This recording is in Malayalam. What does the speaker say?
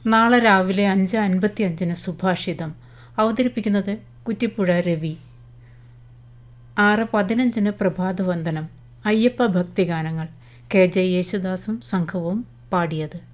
നാളെ രാവിലെ 5:55 സുഭാഷിതം. അവതരിപ്പിക്കുന്നത് കുറ്റിപ്പുഴ രവി. 6:15 പ്രഭാതവന്ദനം. അയ്യപ്പ ഭക്തിഗാനങ്ങൾ. KJ യേശുദാസും സംഘവും പാടിയത്.